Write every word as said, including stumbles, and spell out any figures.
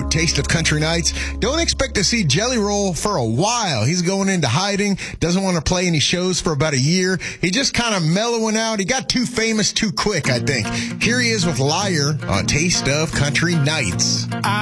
Taste of Country Nights. Don't expect to see Jelly Roll for a while. He's going into hiding, doesn't want to play any shows for about a year. He just kind of mellowing out. He got too famous too quick, I think. Here he is with Liar on Taste of Country Nights.